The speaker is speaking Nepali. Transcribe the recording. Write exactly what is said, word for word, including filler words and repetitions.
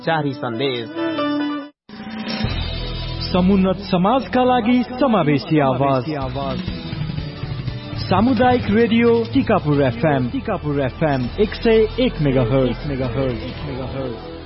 जारी सन्देश। समुन्नत समाजका लागि समावेशी आवाज सामुदायिक radio Tikapur FM Tikapur FM एक सय एक मेगाहर्ज मेगाहर्ज मेगाहर्ज